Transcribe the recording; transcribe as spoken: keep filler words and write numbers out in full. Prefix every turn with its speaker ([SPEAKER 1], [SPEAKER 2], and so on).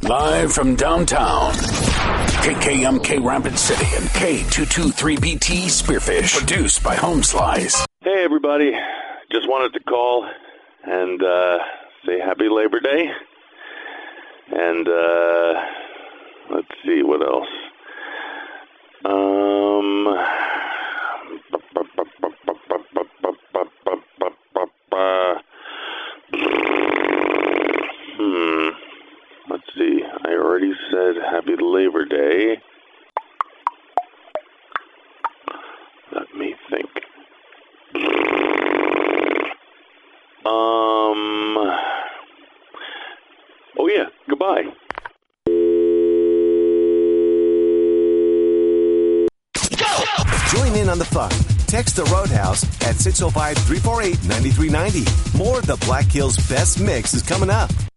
[SPEAKER 1] Live from downtown, K K M K Rapid City and K two twenty-three B T Spearfish. Produced by Home Slice.
[SPEAKER 2] Hey, everybody. Just wanted to call and uh, say happy Labor Day. And uh, let's see, what else? Um... Hmm. Let's see. I already said happy Labor Day. Let me think. Um. Oh, yeah. Goodbye.
[SPEAKER 3] Join in on the fun. Text the Roadhouse at six oh five, three four eight, nine three nine oh. More of the Black Hills Best Mix is coming up.